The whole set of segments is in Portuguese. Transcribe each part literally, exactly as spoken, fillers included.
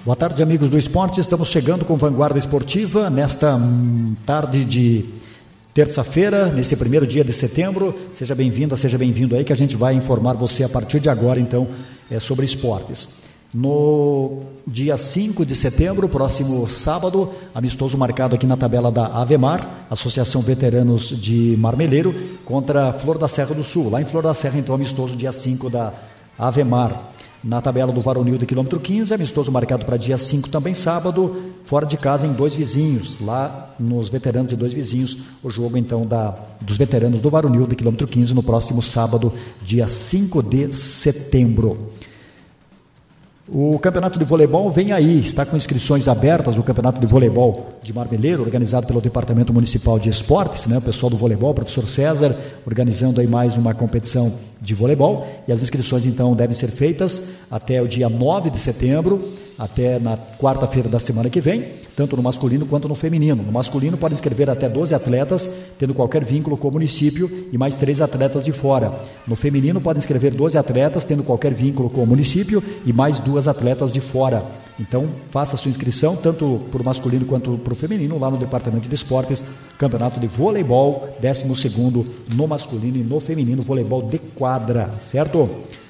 Boa tarde, amigos do esporte. Estamos chegando com Vanguarda Esportiva nesta hum, tarde de terça-feira, nesse primeiro dia de setembro. Seja bem-vinda, seja bem-vindo aí, que a gente vai informar você a partir de agora, então, é, sobre esportes. No dia cinco de setembro, próximo sábado, amistoso marcado aqui na tabela da Avemar, Associação Veteranos de Marmeleiro, contra Flor da Serra do Sul. Lá em Flor da Serra, então, amistoso dia cinco da Avemar. Na tabela do Varonil do quilômetro quinze, amistoso marcado para dia cinco também sábado, fora de casa em Dois Vizinhos, lá nos veteranos de Dois Vizinhos, o jogo então da, dos veteranos do Varonil do quilômetro quinze no próximo sábado, dia cinco de setembro. O campeonato de voleibol vem aí, está com inscrições abertas, o campeonato de voleibol de Marmeleiro, organizado pelo Departamento Municipal de Esportes, né? O pessoal do voleibol, o professor César, organizando aí mais uma competição de voleibol, e as inscrições então devem ser feitas até o dia nove de setembro, até na quarta-feira da semana que vem, tanto no masculino quanto no feminino. No masculino podem inscrever até doze atletas, tendo qualquer vínculo com o município, e mais três atletas de fora. No feminino podem inscrever doze atletas, tendo qualquer vínculo com o município, e mais duas atletas de fora. Então, faça a sua inscrição, tanto para o masculino quanto para o feminino, lá no Departamento de Esportes, campeonato de voleibol, décimo segundo no masculino e no feminino, voleibol de quadra, certo?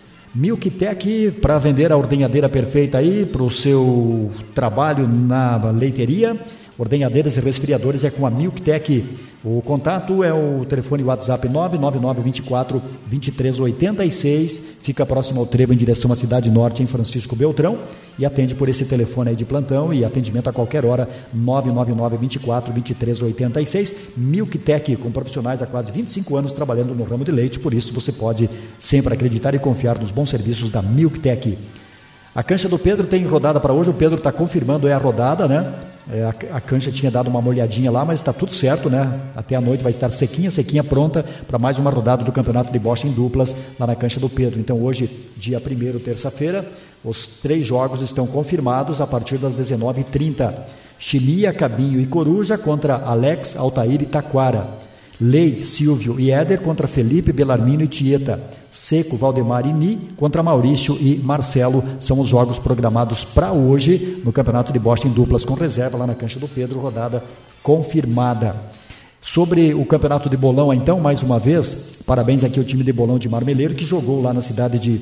Milktec, para vender a ordenhadeira perfeita aí para o seu trabalho na leiteria, ordenhadeiras e resfriadores é com a Milktec. O contato é o telefone WhatsApp nove nove nove dois quatro, dois três oito seis, fica próximo ao trevo em direção à Cidade Norte, em Francisco Beltrão, e atende por esse telefone aí de plantão e atendimento a qualquer hora, nove nove nove dois quatro, dois três oito seis. Milktec, com profissionais há quase vinte e cinco anos trabalhando no ramo de leite, por isso você pode sempre acreditar e confiar nos bons serviços da Milktec. A cancha do Pedro tem rodada para hoje, o Pedro está confirmando é a rodada, né? É, a, a cancha tinha dado uma molhadinha lá, mas está tudo certo, né? Até a noite vai estar sequinha, sequinha, pronta para mais uma rodada do Campeonato de Bocha em duplas lá na cancha do Pedro. Então hoje, dia primeiro, terça-feira, os três jogos estão confirmados a partir das dezenove e trinta. Chimia, Cabinho e Coruja contra Alex, Altair e Taquara. Lei, Silvio e Éder contra Felipe, Belarmino e Tieta. Seco, Valdemar e Ni contra Maurício e Marcelo. São os jogos programados para hoje no Campeonato de Bocha em duplas com reserva lá na cancha do Pedro, rodada confirmada. Sobre o Campeonato de Bolão, então, mais uma vez, parabéns aqui ao time de Bolão de Marmeleiro, que jogou lá na cidade de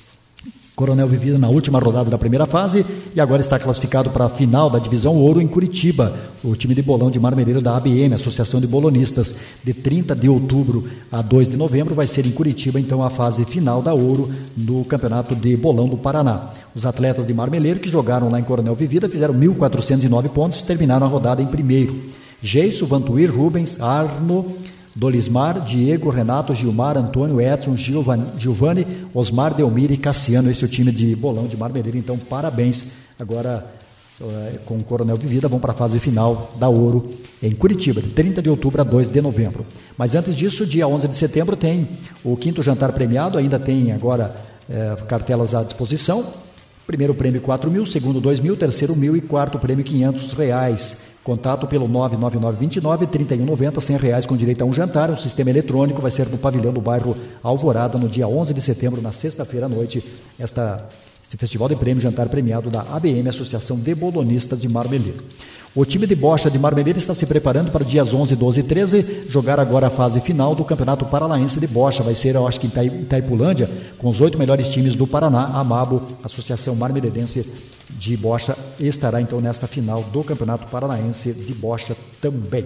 Coronel Vivida na última rodada da primeira fase e agora está classificado para a final da Divisão Ouro em Curitiba. O time de bolão de Marmeleiro da A B M, Associação de Bolonistas, de trinta de outubro a dois de novembro, vai ser em Curitiba, então, a fase final da Ouro do Campeonato de Bolão do Paraná. Os atletas de Marmeleiro que jogaram lá em Coronel Vivida fizeram mil quatrocentos e nove pontos e terminaram a rodada em primeiro. Geiso, Vantuir, Rubens, Arno, Dolismar, Diego, Renato, Gilmar, Antônio, Edson, Giovanni, Osmar, Delmir e Cassiano. Esse é o time de bolão de Marmeleiro, então parabéns. Agora com o Coronel Vivida vão para a fase final da Ouro em Curitiba, de trinta de outubro a dois de novembro. Mas antes disso, dia onze de setembro tem o quinto jantar premiado, ainda tem agora é, cartelas à disposição. Primeiro prêmio quatro mil, segundo dois mil, terceiro mil e quarto prêmio quinhentos reais. Contato pelo nove nove nove dois nove, três um nove zero, cem reais com direito a um jantar. O sistema eletrônico vai ser no pavilhão do bairro Alvorada, no dia onze de setembro, na sexta-feira à noite. Esta, este festival de prêmio, jantar premiado da A B M, Associação de Bolonistas de Marmeleiro. O time de bocha de Marmeleiro está se preparando para dias onze, doze e treze, jogar agora a fase final do Campeonato Paranaense de Bocha. Vai ser, eu acho que em Itaipulândia, com os oito melhores times do Paraná. A Mabo, Associação Marmeleirense de Bocha, estará então nesta final do Campeonato Paranaense de Bocha também.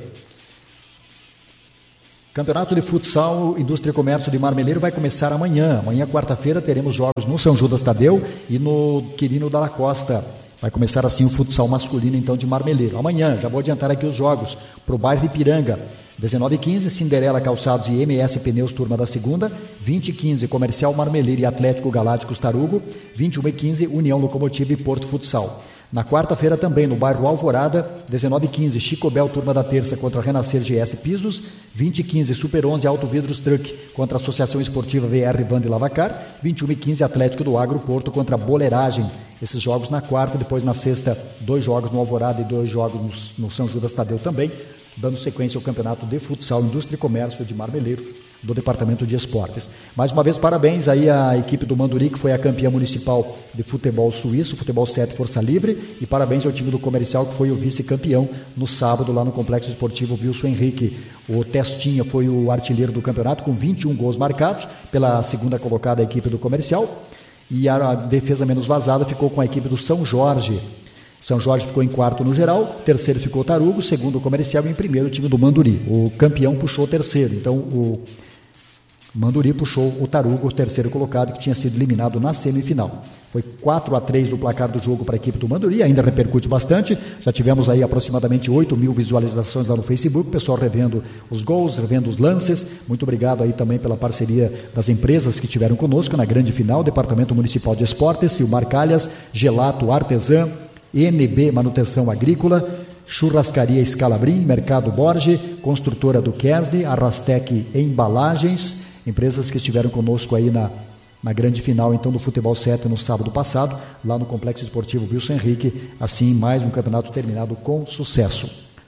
Campeonato de Futsal, Indústria e Comércio de Marmeleiro vai começar amanhã. Amanhã, quarta-feira, teremos jogos no São Judas Tadeu e no Quirino Dalla Costa. Vai começar assim o futsal masculino, então, de Marmeleiro. Amanhã, já vou adiantar aqui os jogos, para o bairro Ipiranga. dezenove e quinze, Cinderela Calçados e M S Pneus, turma da segunda. vinte e quinze, Comercial Marmeleiro e Atlético Galácticos Tarugo. vinte e uma e quinze, União Locomotiva e Porto Futsal. Na quarta-feira também, no bairro Alvorada, dezenove e quinze, Chico Bel, turma da terça, contra a Renascer G S Pisos. vinte e quinze, Super onze, Auto Vidros Truck, contra a Associação Esportiva V R Van de Lavacar. vinte e uma e quinze, Atlético do Agro Porto, contra a Boleiragem. Esses jogos na quarta, depois na sexta, dois jogos no Alvorada e dois jogos no, no São Judas Tadeu também, dando sequência ao Campeonato de Futsal, Indústria e Comércio de Marmeleiro. do Departamento de Esportes. Mais uma vez, parabéns aí à equipe do Manduri, que foi a campeã municipal de futebol suíço, futebol sete Força Livre, e parabéns ao time do Comercial, que foi o vice-campeão no sábado lá no Complexo Esportivo Wilson Henrique. O Testinha foi o artilheiro do campeonato com vinte e um gols marcados pela segunda colocada a equipe do Comercial, e a defesa menos vazada ficou com a equipe do São Jorge. São Jorge ficou em quarto no geral, terceiro ficou o Tarugo, segundo o Comercial e em primeiro o time do Manduri. O campeão puxou o terceiro, então o Manduri puxou o Tarugo, o terceiro colocado, que tinha sido eliminado na semifinal. Foi quatro a três o placar do jogo para a equipe do Manduri, ainda repercute bastante. Já tivemos aí aproximadamente oito mil visualizações lá no Facebook, o pessoal revendo os gols, revendo os lances. Muito obrigado aí também pela parceria das empresas que estiveram conosco na grande final, Departamento Municipal de Esportes, Silmar Calhas, Gelato Artesã, N B Manutenção Agrícola, Churrascaria Scalabrim, Mercado Borge, Construtora do Kesney, Arrastec Embalagens, empresas que estiveram conosco aí na, na grande final então do Futebol sete no sábado passado, lá no Complexo Esportivo Wilson Henrique. Assim, mais um campeonato terminado com sucesso.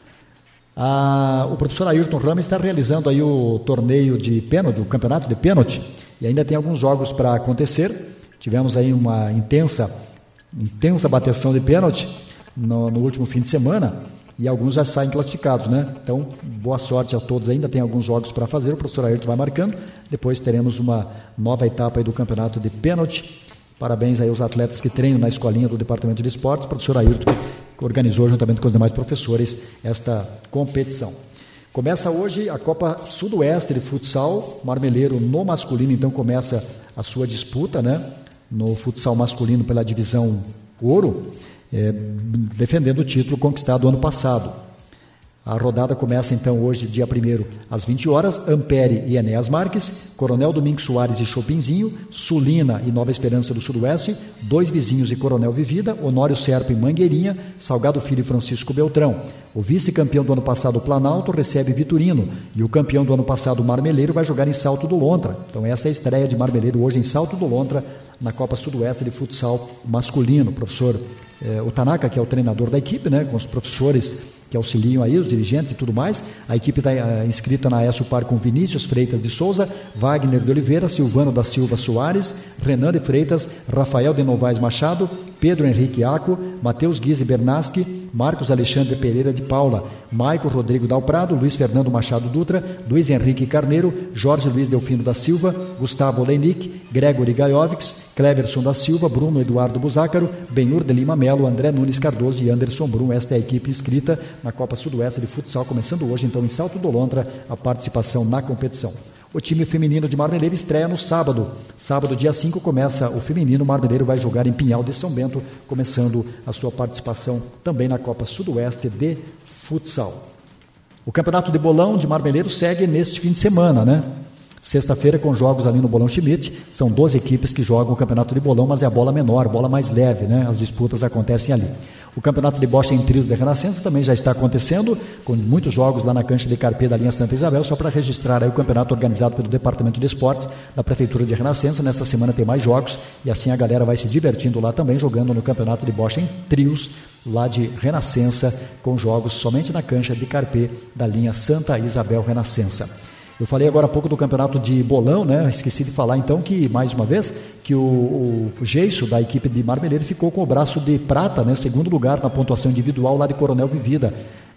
Ah, o professor Ayrton Ramos está realizando aí o torneio de pênalti, o campeonato de pênalti, e ainda tem alguns jogos para acontecer. Tivemos aí uma intensa intensa bateção de pênalti no, no último fim de semana, e alguns já saem classificados, né? Então, boa sorte a todos, ainda tem alguns jogos para fazer, o professor Ayrton vai marcando, depois teremos uma nova etapa aí do campeonato de pênalti. Parabéns aí aos atletas que treinam na escolinha do Departamento de Esportes, o professor Ayrton que organizou juntamente com os demais professores esta competição. Começa hoje a Copa Sudoeste de Futsal Marmeleiro no masculino, então começa a sua disputa, né? No futsal masculino pela divisão ouro, é, defendendo o título conquistado ano passado. A rodada começa então hoje, dia primeiro, às vinte horas, Ampere e Enéas Marques, Coronel Domingos Soares e Chopinzinho, Sulina e Nova Esperança do Sudoeste, Dois Vizinhos e Coronel Vivida, Honório Serpa e Mangueirinha, Salgado Filho e Francisco Beltrão. O vice-campeão do ano passado, Planalto, recebe Vitorino, e o campeão do ano passado, Marmeleiro, vai jogar em Salto do Lontra. Então essa é a estreia de Marmeleiro hoje em Salto do Lontra, na Copa Sudoeste de Futsal Masculino. O professor eh, o Tanaka, que é o treinador da equipe, né, com os professores que auxiliam aí, os dirigentes e tudo mais. A equipe está uh, inscrita na ESUPAR com Vinícius Freitas de Souza, Wagner de Oliveira, Silvano da Silva Soares, Renan de Freitas, Rafael de Novaes Machado, Pedro Henrique Aco, Matheus Guise Bernaschi, Marcos Alexandre Pereira de Paula, Maico Rodrigo Dalprado, Luiz Fernando Machado Dutra, Luiz Henrique Carneiro, Jorge Luiz Delfino da Silva, Gustavo Leinick, Gregory Gaiovics, Cleverson da Silva, Bruno Eduardo Buzácaro, Benhur de Lima Melo, André Nunes Cardoso e Anderson Brum. Esta é a equipe inscrita na Copa Sudoeste de Futsal, começando hoje então em Salto do Lontra a participação na competição. O time feminino de Marmeleiro estreia no sábado. Sábado, dia cinco, começa o feminino. O Marmeleiro vai jogar em Pinhal de São Bento, começando a sua participação também na Copa Sudoeste de Futsal. O campeonato de bolão de Marmeleiro segue neste fim de semana, né? Sexta-feira com jogos ali no Bolão Schmidt, são doze equipes que jogam o campeonato de bolão, mas é a bola menor, bola mais leve, né? As disputas acontecem ali. O campeonato de bocha em trio da Renascença também já está acontecendo, com muitos jogos lá na cancha de Carpê da linha Santa Isabel, só para registrar aí o campeonato organizado pelo Departamento de Esportes da Prefeitura de Renascença. Nesta semana tem mais jogos e assim a galera vai se divertindo lá também, jogando no campeonato de bocha em trios lá de Renascença, com jogos somente na cancha de Carpê da linha Santa Isabel Renascença. Eu falei agora há pouco do campeonato de bolão, né? Esqueci de falar então que, mais uma vez, que o, o Geiso, da equipe de Marmeleiro, ficou com o braço de prata, né? Segundo lugar na pontuação individual lá de Coronel Vivida.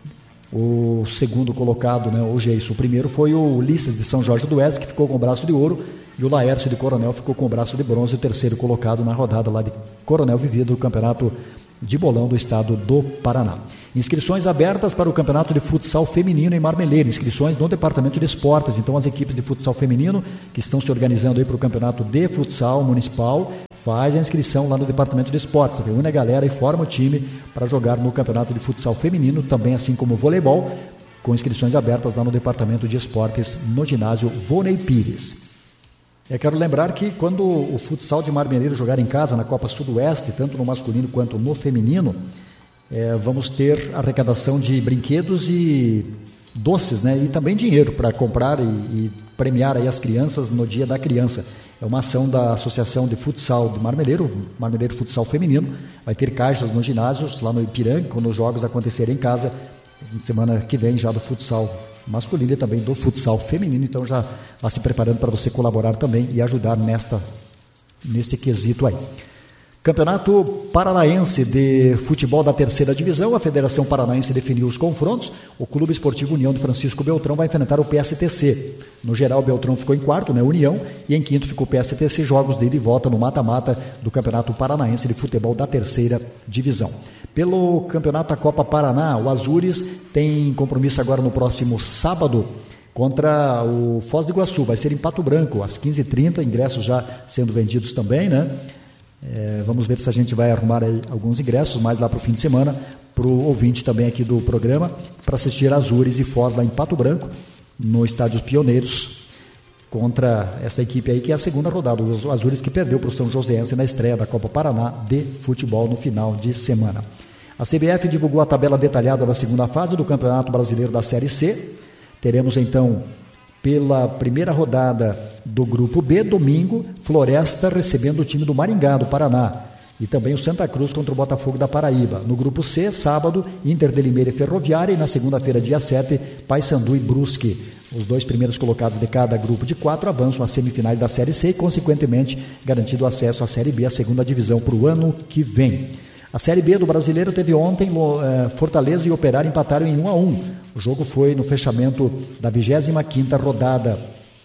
O segundo colocado, né? O Geiso. O primeiro foi o Ulisses de São Jorge do Oeste, que ficou com o braço de ouro, e o Laércio de Coronel ficou com o braço de bronze, o terceiro colocado na rodada lá de Coronel Vivida, do campeonato de bolão do estado do Paraná. Inscrições abertas para o campeonato de futsal feminino em Marmeleiro, inscrições no Departamento de Esportes. Então as equipes de futsal feminino que estão se organizando aí para o campeonato de futsal municipal, faz a inscrição lá no Departamento de Esportes, reúne a galera e forma o time para jogar no campeonato de futsal feminino, também assim como o voleibol, com inscrições abertas lá no Departamento de Esportes, no ginásio Vonei Pires. Eu quero lembrar que quando o futsal de Marmeleiro jogar em casa na Copa Sudoeste, tanto no masculino quanto no feminino, é, vamos ter arrecadação de brinquedos e doces, né? E também dinheiro para comprar e, e premiar aí as crianças no Dia da Criança. É uma ação da Associação de Futsal de Marmeleiro, Marmeleiro Futsal Feminino. Vai ter caixas nos ginásios, lá no Ipiranga, quando os jogos acontecerem em casa, semana que vem já do futsal masculino e também do futsal feminino. Então já vai se preparando para você colaborar também e ajudar nesta, neste quesito aí. Campeonato Paranaense de Futebol da Terceira Divisão, a Federação Paranaense definiu os confrontos. O Clube Esportivo União de Francisco Beltrão vai enfrentar o P S T C. No geral, o Beltrão ficou em quarto, né, União, e em quinto ficou o P S T C, jogos de ida e volta no mata-mata do Campeonato Paranaense de Futebol da Terceira Divisão. Pelo Campeonato da Copa Paraná, o Azures tem compromisso agora no próximo sábado contra o Foz do Iguaçu, vai ser em Pato Branco, às quinze e trinta, ingressos já sendo vendidos também, né? É, vamos ver se a gente vai arrumar aí alguns ingressos mais lá para o fim de semana, para o ouvinte também aqui do programa, para assistir Azures e Foz lá em Pato Branco, no Estádio Pioneiros, contra essa equipe aí que é a segunda rodada, o Azures que perdeu para o São Joséense na estreia da Copa Paraná de futebol no final de semana. A C B F divulgou a tabela detalhada da segunda fase do Campeonato Brasileiro da Série C. Teremos então, pela primeira rodada do Grupo B, domingo, Floresta recebendo o time do Maringá, do Paraná. E também o Santa Cruz contra o Botafogo da Paraíba. No Grupo C, sábado, Inter de Limeira e Ferroviária. E na segunda-feira, dia sete, Paysandu e Brusque. Os dois primeiros colocados de cada grupo de quatro avançam às semifinais da Série C e, consequentemente, garantido acesso à Série B, a segunda divisão, para o ano que vem. A Série B do Brasileiro teve ontem, Fortaleza e Operário empataram em um a um. O jogo foi no fechamento da vigésima quinta rodada.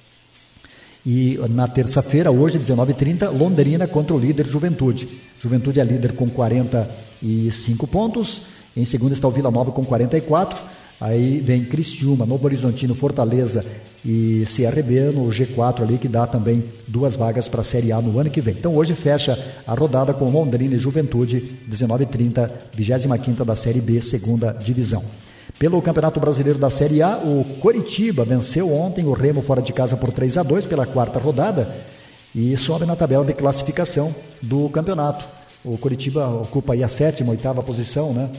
E na terça-feira, hoje, dezenove e trinta, Londrina contra o líder Juventude. Juventude é líder com quarenta e cinco pontos. Em segundo está o Vila Nova com quarenta e quatro. Aí vem Criciúma, Novo Horizontino, Fortaleza e C R B no G quatro ali, que dá também duas vagas para a Série A no ano que vem. Então hoje fecha a rodada com Londrina e Juventude, dezenove e trinta, vigésima quinta da Série B, segunda divisão. Pelo Campeonato Brasileiro da Série A, o Coritiba venceu ontem o Remo fora de casa por três a dois pela quarta rodada e sobe na tabela de classificação do campeonato. O Coritiba ocupa aí a sétima, oitava posição, né?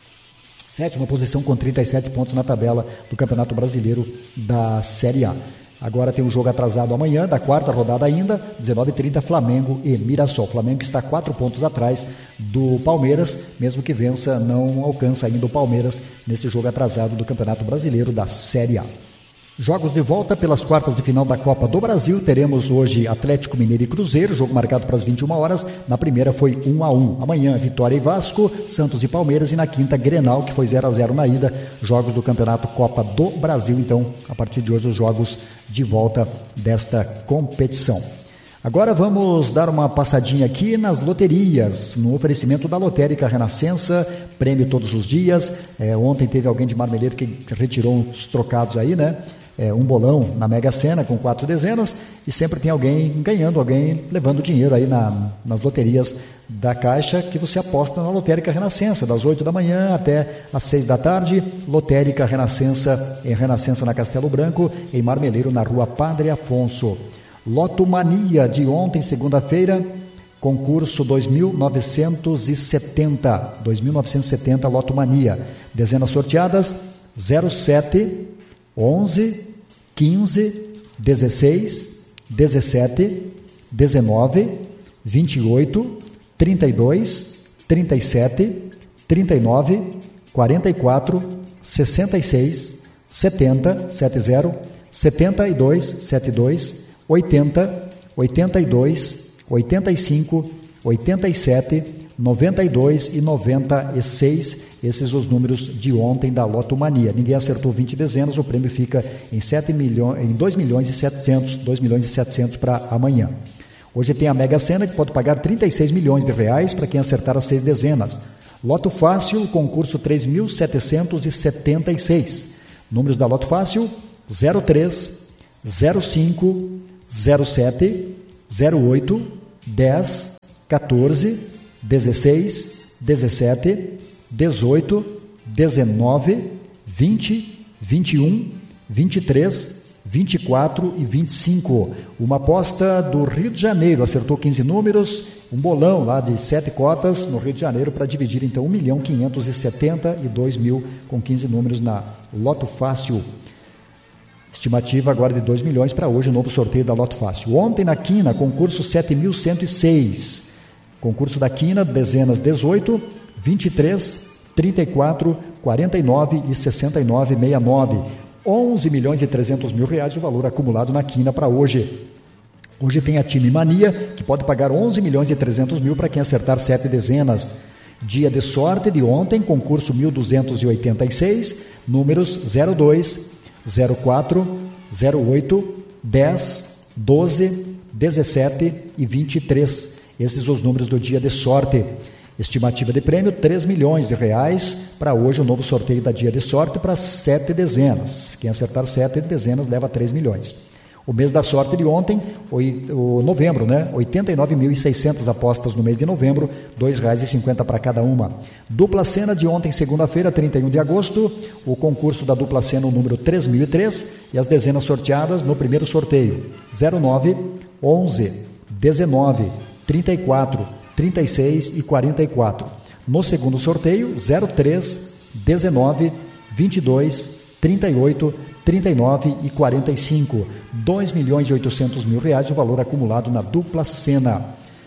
Sétima posição com trinta e sete pontos na tabela do Campeonato Brasileiro da Série A. Agora tem um jogo atrasado amanhã, da quarta rodada ainda, dezenove e trinta, Flamengo e Mirassol. Flamengo está quatro pontos atrás do Palmeiras, mesmo que vença, não alcança ainda o Palmeiras nesse jogo atrasado do Campeonato Brasileiro da Série A. Jogos de volta pelas quartas de final da Copa do Brasil. Teremos hoje Atlético Mineiro e Cruzeiro, jogo marcado para as vinte e uma horas. Na primeira foi um a um. Amanhã, Vitória e Vasco, Santos e Palmeiras. E na quinta, Grenal, que foi zero a zero na ida. Jogos do Campeonato Copa do Brasil. Então, a partir de hoje, os jogos de volta desta competição. Agora vamos dar uma passadinha aqui nas loterias, no oferecimento da Lotérica Renascença, prêmio todos os dias. É, ontem teve alguém de Marmeleiro que retirou uns trocados aí, né? É, um bolão na Mega Sena com quatro dezenas e sempre tem alguém ganhando, alguém levando dinheiro aí na, nas loterias da Caixa, que você aposta na Lotérica Renascença, das oito da manhã até às seis da tarde. Lotérica Renascença, em Renascença na Castelo Branco, em Marmeleiro na Rua Padre Afonso. Loto Mania de ontem, segunda-feira, concurso dois mil novecentos e setenta, dois mil novecentos e setenta Loto Mania. Dezenas sorteadas: zero sete, onze, quinze, dezesseis, dezessete, dezenove, vinte e oito, trinta e dois, trinta e sete, trinta e nove, quarenta e quatro, sessenta e seis, setenta, setenta, setenta e dois, setenta e dois, oitenta, oitenta e dois, oitenta e cinco, oitenta e sete, noventa e dois e noventa e seis. Esses os números de ontem da Loto Mania. Ninguém acertou vinte dezenas, o prêmio fica em, sete milhões, em dois milhões e setecentos, dois milhões e setecentos para amanhã. Hoje tem a Mega Sena, que pode pagar trinta e seis milhões de reais para quem acertar as seis dezenas. Loto Fácil, concurso três mil setecentos e setenta e seis. Números da Loto Fácil: zero três, zero cinco, zero sete, zero oito, dez, quatorze, dezesseis, dezessete, dezoito, dezenove, vinte, vinte e um, vinte e três, vinte e quatro e vinte e cinco. Uma aposta do Rio de Janeiro, acertou quinze números, um bolão lá de sete cotas no Rio de Janeiro para dividir então um milhão quinhentos e setenta e dois mil com quinze números na Loto Fácil. Estimativa agora de dois milhões para hoje, o novo sorteio da Loto Fácil. Ontem na Quina, concurso sete mil cento e seis. Concurso da Quina, dezenas dezoito, vinte e três, trinta e quatro, quarenta e nove e sessenta e nove, sessenta e nove. onze milhões e trezentos mil reais de valor acumulado na quina para hoje. Hoje tem a Time Mania, que pode pagar onze milhões e trezentos mil para quem acertar sete dezenas. Dia de sorte de ontem, concurso mil duzentos e oitenta e seis, números zero dois, zero quatro, zero oito, dez, doze, dezessete e vinte e três. Esses são os números do dia de sorte. Estimativa de prêmio, três milhões de reais. Para hoje, o novo sorteio da dia de sorte para sete dezenas. Quem acertar sete dezenas leva três milhões. O mês da sorte de ontem, o novembro, né? oitenta e nove mil e seiscentas apostas no mês de novembro, dois reais e cinquenta para cada uma. Dupla cena de ontem, segunda-feira, trinta e um de agosto, o concurso da dupla cena, o número três mil e três, e as dezenas sorteadas no primeiro sorteio, zero nove, onze, dezenove, trinta e quatro, trinta e seis e quarenta e quatro. No segundo sorteio, zero três, dezenove, vinte e dois, trinta e oito, trinta e nove e quarenta e cinco. dois milhões e oitocentos mil reais de valor acumulado na dupla cena.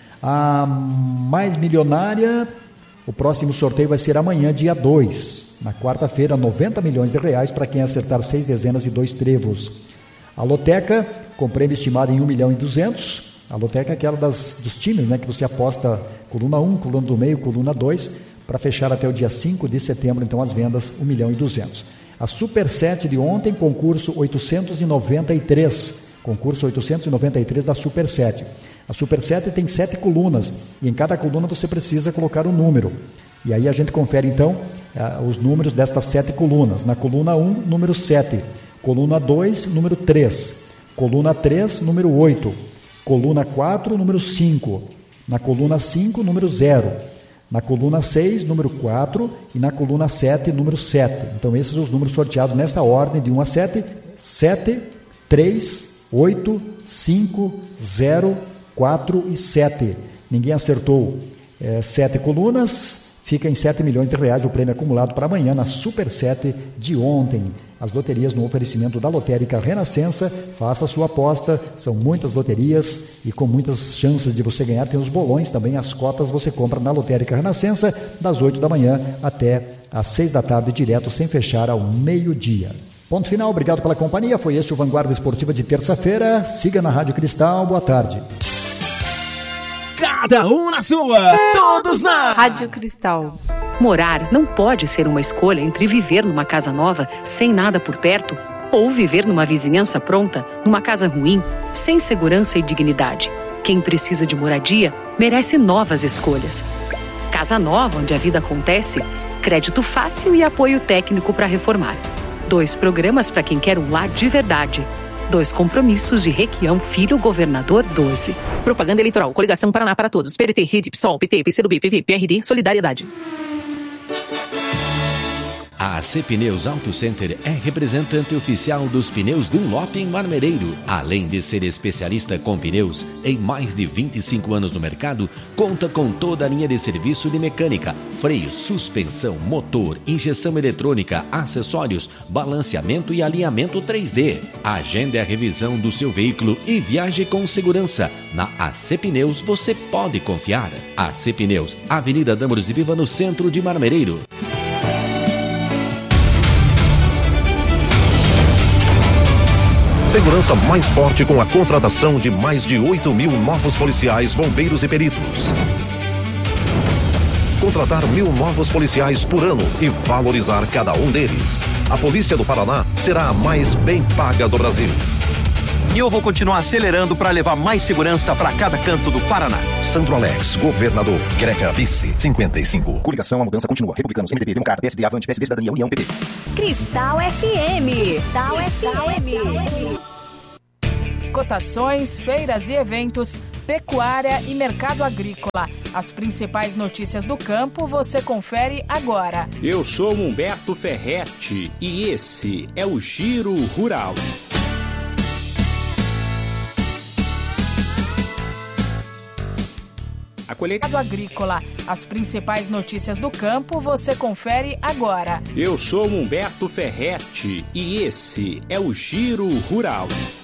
A mais milionária, o próximo sorteio vai ser amanhã, dia dois. Na quarta-feira, noventa milhões de reais para quem acertar seis dezenas e dois trevos. A loteca, com prêmio estimado em um milhão e duzentos. A loteca é aquela das, dos times, né, que você aposta coluna um, coluna do meio, coluna dois, para fechar até o dia cinco de setembro, então as vendas um milhão e duzentos. A Super sete de ontem, concurso oitocentos e noventa e três. Concurso oitocentos e noventa e três da Super sete. A Super sete tem sete colunas e em cada coluna você precisa colocar um número. E aí a gente confere então os números destas sete colunas. Na coluna um, número sete. Coluna dois, número três. Coluna três, número oito. Coluna quatro, número cinco. Na coluna cinco, número zero. Na coluna seis, número quatro, e na coluna sete, número sete. Então, esses são os números sorteados nesta ordem, de um a sete, sete, três, oito, cinco, zero, quatro e sete. Ninguém acertou é, sete colunas, fica em sete milhões de reais o prêmio acumulado para amanhã na Super sete de ontem. As loterias no oferecimento da Lotérica Renascença, faça a sua aposta, são muitas loterias e com muitas chances de você ganhar, tem os bolões também, as cotas você compra na Lotérica Renascença, das oito da manhã até às seis da tarde, direto, sem fechar, ao meio-dia. Ponto final, obrigado pela companhia, foi este o Vanguarda Esportiva de terça-feira, siga na Rádio Cristal, boa tarde. Cada um na sua, todos na Rádio Cristal. Morar não pode ser uma escolha entre viver numa casa nova, sem nada por perto, ou viver numa vizinhança pronta, numa casa ruim, sem segurança e dignidade. Quem precisa de moradia merece novas escolhas. Casa nova, onde a vida acontece, crédito fácil e apoio técnico para reformar. Dois programas para quem quer um lar de verdade. Dois compromissos de Requião Filho, Governador doze. Propaganda eleitoral, Coligação Paraná para Todos, P D T, Rede, PSOL, P T, P C do B, P V, P R D, Solidariedade. A A C Pneus Auto Center é representante oficial dos pneus Dunlop em Marmereiro. Além de ser especialista com pneus, em mais de vinte e cinco anos no mercado, conta com toda a linha de serviço de mecânica, freio, suspensão, motor, injeção eletrônica, acessórios, balanceamento e alinhamento três D. Agende a revisão do seu veículo e viaje com segurança. Na A C Pneus você pode confiar. A C Pneus, Avenida Dâmaros e Viva, no centro de Marmereiro. Segurança mais forte com a contratação de mais de oito mil novos policiais, bombeiros e peritos. Contratar mil novos policiais por ano e valorizar cada um deles. A Polícia do Paraná será a mais bem paga do Brasil. E eu vou continuar acelerando para levar mais segurança para cada canto do Paraná. Sandro Alex, governador. Greca, vice, cinquenta e cinco. Coligação, a mudança continua. Republicanos, M D B, Democrata, P S D, Avante, P S D, Cidadania, União, P P. Cristal F M. Cristal F M. Cotações, feiras e eventos, pecuária e mercado agrícola. As principais notícias do campo você confere agora. Eu sou Humberto Ferretti e esse é o Giro Rural. A colheita Mercado agrícola. As principais notícias do campo você confere agora. Eu sou Humberto Ferretti e esse é o Giro Rural.